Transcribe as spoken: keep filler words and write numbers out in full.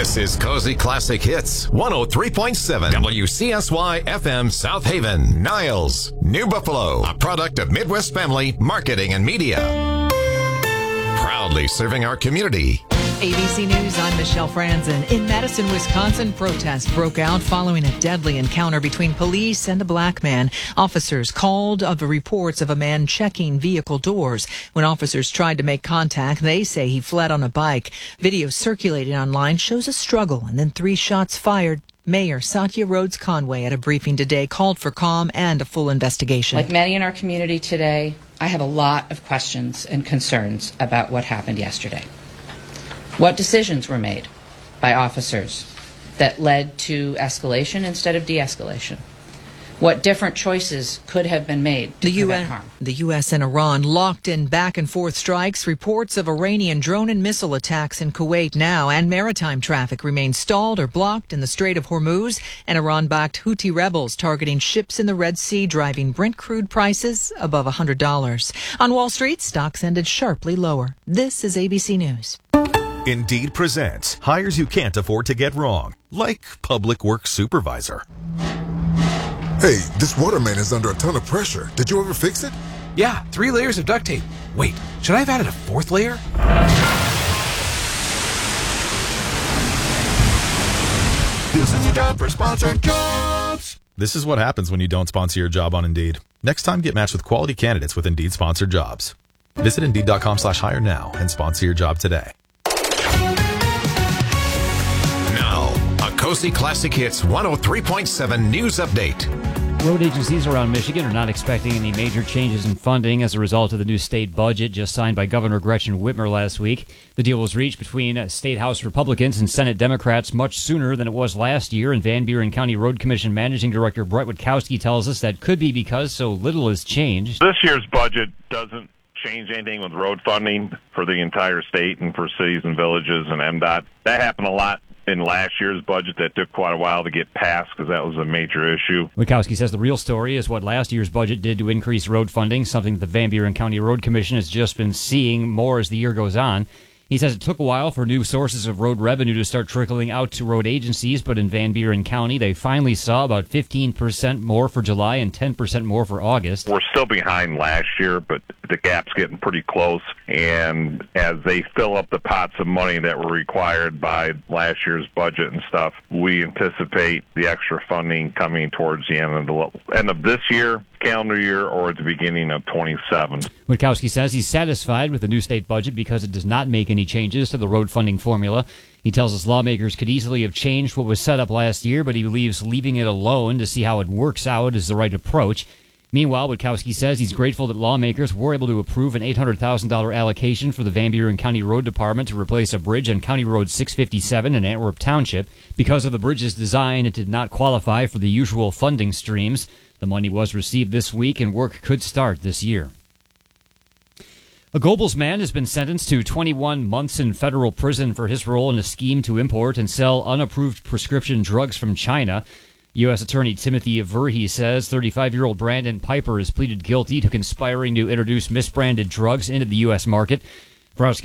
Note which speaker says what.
Speaker 1: This is Cozy Classic Hits, one oh three point seven W C S Y F M South Haven, Niles, New Buffalo, a product of Midwest Family Marketing and Media. Proudly serving our community.
Speaker 2: A B C News, I'm Michelle Franzen. In Madison, Wisconsin, protests broke out following a deadly encounter between police and a black man. Officers called of the reports of a man checking vehicle doors. When officers tried to make contact, they say he fled on a bike. Video circulating online shows a struggle and then three shots fired. Mayor Satya Rhodes Conway at a briefing today called for calm and a full investigation.
Speaker 3: Like many in our community today, I have a lot of questions and concerns about what happened yesterday. What decisions were made by officers that led to escalation instead of de-escalation? What different choices could have been made to
Speaker 2: the
Speaker 3: prevent
Speaker 2: U S,
Speaker 3: harm?
Speaker 2: The U S and Iran locked in back-and-forth strikes. Reports of Iranian drone and missile attacks in Kuwait now, and maritime traffic remains stalled or blocked in the Strait of Hormuz, and Iran-backed Houthi rebels targeting ships in the Red Sea, driving Brent crude prices above one hundred dollars. On Wall Street, stocks ended sharply lower. This is A B C News.
Speaker 4: Indeed presents hires you can't afford to get wrong, like public works supervisor.
Speaker 5: Hey, this water main is under a ton of pressure. Did you ever fix it?
Speaker 6: Yeah, three layers of duct tape. Wait, should I have added a fourth layer?
Speaker 5: This is your job for sponsored jobs.
Speaker 4: This is what happens when you don't sponsor your job on Indeed. Next time, get matched with quality candidates with Indeed sponsored jobs. Visit Indeed.com slash hire now and sponsor your job today.
Speaker 1: Now, a Cozy Classic Hits one oh three point seven news update.
Speaker 7: Road agencies around Michigan are not expecting any major changes in funding as a result of the new state budget just signed by Governor Gretchen Whitmer last week. The deal was reached between State House Republicans and Senate Democrats much sooner than it was last year, and Van Buren County Road Commission Managing Director Brett Witkowski tells us that could be because so little has changed.
Speaker 8: This year's budget doesn't change anything with road funding for the entire state and for cities and villages and M DOT. That happened a lot in last year's budget. That took quite a while to get passed because that was a major issue.
Speaker 7: Witkowski says the real story is what last year's budget did to increase road funding, something that the Van Buren County Road Commission has just been seeing more as the year goes on. He says it took a while for new sources of road revenue to start trickling out to road agencies, but in Van Buren County, they finally saw about fifteen percent more for July and ten percent more for August.
Speaker 8: We're still behind last year, but the gap's getting pretty close, and as they fill up the pots of money that were required by last year's budget and stuff, we anticipate the extra funding coming towards the end of the end of this year, calendar year, or at the beginning of twenty-seven.
Speaker 7: Witkowski says he's satisfied with the new state budget because it does not make any changes to the road funding formula. He tells us lawmakers could easily have changed what was set up last year, but he believes leaving it alone to see how it works out is the right approach. Meanwhile, Witkowski says he's grateful that lawmakers were able to approve an eight hundred thousand dollars allocation for the Van Buren County Road Department to replace a bridge on County Road six fifty-seven in Antwerp Township. Because of the bridge's design, it did not qualify for the usual funding streams. The money was received this week, and work could start this year. A Gobles man has been sentenced to twenty-one months in federal prison for his role in a scheme to import and sell unapproved prescription drugs from China. U S Attorney Timothy Verhey says thirty-five-year-old Brandon Piper has pleaded guilty to conspiring to introduce misbranded drugs into the U S market. Prosecutors